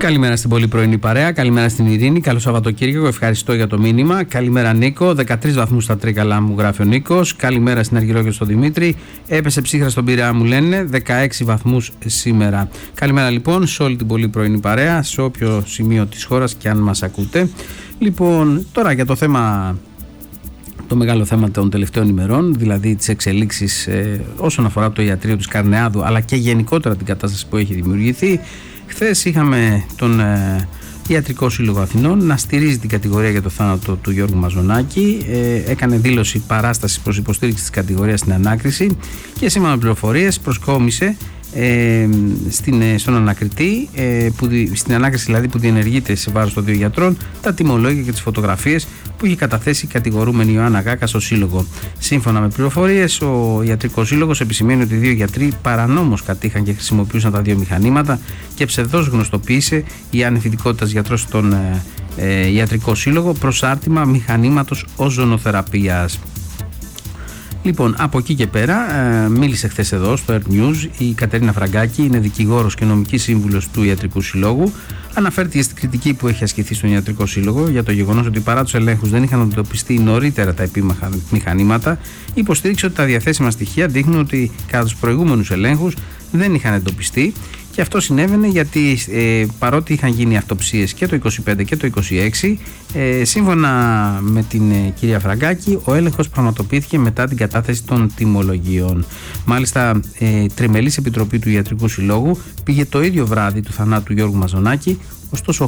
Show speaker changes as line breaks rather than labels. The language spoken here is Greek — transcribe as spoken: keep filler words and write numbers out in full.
Καλημέρα στην πολύ πρωινή παρέα, καλημέρα στην Ειρήνη, καλό Σαββατοκύριακο, ευχαριστώ για το μήνυμα. Καλημέρα Νίκο, δεκατρείς βαθμούς στα Τρίκαλα μου γράφει ο Νίκος. Καλημέρα στην Αργυρό και στον Δημήτρη. Έπεσε ψύχρα στον Πειραιά μου λένε, δεκαέξι βαθμούς σήμερα. Καλημέρα λοιπόν σε όλη την πολύ πρωινή παρέα, σε όποιο σημείο της χώρας και αν μας ακούτε. Λοιπόν, τώρα για το θέμα, το μεγάλο θέμα των τελευταίων ημερών, δηλαδή τις εξελίξεις ε, όσον αφορά το ιατρείο της Καρνεάδου, αλλά και γενικότερα την κατάσταση που έχει δημιουργηθεί. Χθες είχαμε τον ε, Ιατρικό Σύλλογο Αθηνών να στηρίζει την κατηγορία για το θάνατο του Γιώργου Μαζονάκη. Ε, έκανε δήλωση παράστασης προς υποστήριξη της κατηγορίας στην ανάκριση και σύμφωνα με πληροφορίες προσκόμισε ε, στην, στον ανακριτή, ε, που, στην ανάκριση δηλαδή που διενεργείται σε βάρος των δύο γιατρών, τα τιμολόγια και τις φωτογραφίες που είχε καταθέσει η κατηγορούμενη Ιωάννα Γάκα στο Σύλλογο. Σύμφωνα με πληροφορίες, ο Ιατρικός Σύλλογος επισημαίνει ότι οι δύο γιατροί παρανόμως κατήχαν και χρησιμοποιούσαν τα δύο μηχανήματα και ψευδώς γνωστοποίησε η ανεφητικότητας γιατρός στον ε, ε, Ιατρικό Σύλλογο προσάρτημα μηχανήματος οζονοθεραπείας. Λοιπόν, από εκεί και πέρα, ε, μίλησε χθες εδώ στο Earth News η Κατερίνα Φραγκάκη, είναι δικηγόρος και νομική σύμβουλος του Ιατρικού Συλλόγου. Αναφέρθηκε στην κριτική που έχει ασκηθεί στον Ιατρικό Σύλλογο για το γεγονός ότι παρά τους ελέγχους δεν είχαν εντοπιστεί νωρίτερα τα επίμαχα μηχανήματα. Υποστήριξε ότι τα διαθέσιμα στοιχεία δείχνουν ότι κατά τους προηγούμενους ελέγχους δεν είχαν εντοπιστεί. Και αυτό συνέβαινε γιατί ε, παρότι είχαν γίνει αυτοψίες και το είκοσι πέντε και το είκοσι έξι, ε, σύμφωνα με την ε, κυρία Φραγκάκη, ο έλεγχος πραγματοποιήθηκε μετά την κατάθεση των τιμολογίων. Μάλιστα, ε, τριμελής επιτροπή του Ιατρικού Συλλόγου πήγε το ίδιο βράδυ του θανάτου Γιώργου Μαζονάκη, ωστόσο